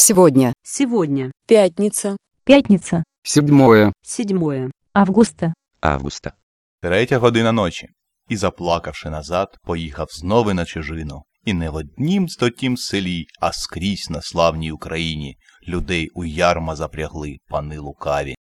Сегодня. Сегодня. Пятница. Пятница. 7 Августа. августа. 3:00 ночі. І, заплакавши назад, поїхав знову на чужину. І не в однім стотім селі, а скрізь на славній Україні людей у ярма запрягли пани лукаві.